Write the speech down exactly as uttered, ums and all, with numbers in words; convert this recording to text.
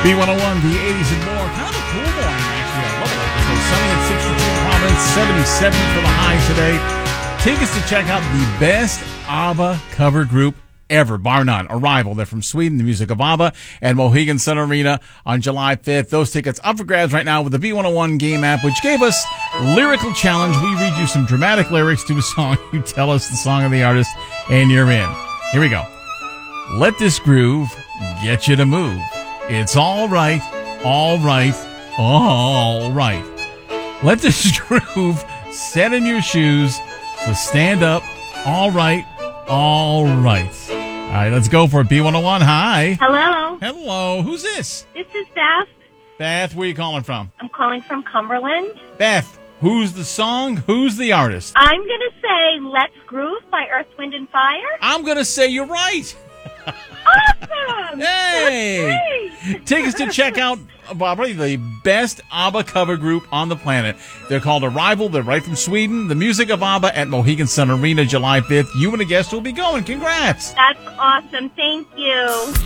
B one oh one, the eighties and more. Kind of a cool morning, actually. I love it. So sunny at sixty-two in Providence, seventy-seven for the high today. Take us to check out the best ABBA cover group ever, bar none. Arrival. They're from Sweden, the music of ABBA, and Mohegan Sun Arena on July fifth. Those tickets up for grabs right now with the B one oh one Game app, which gave us Lyrical Challenge. We read you some dramatic lyrics to a song. You tell us the song of the artist, and you're in. Here we go. Let this groove get you to move. It's all right, all right, all right. Let this groove set in your shoes, so stand up. All right, all right. All right, let's go for it. B one oh one, hi. Hello. Hello, who's this? This is Beth. Beth, where are you calling from? I'm calling from Cumberland. Beth, who's the song? Who's the artist? I'm going to say Let's Groove by Earth, Wind and Fire. I'm going to say you're right. Awesome! Hey! Take us to check out probably the best ABBA cover group on the planet. They're called Arrival. They're right from Sweden. The music of ABBA at Mohegan Sun Arena, July fifth. You and a guest will be going. Congrats! That's awesome. Thank you.